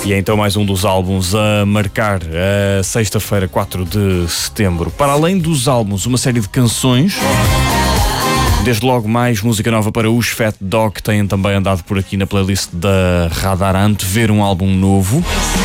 E é então mais um dos álbuns a marcar a sexta-feira, 4 de setembro. Para além dos álbuns, uma série de canções. Desde logo mais música nova para os Fat Dog, que têm também andado por aqui na playlist da Radar a antever um álbum novo.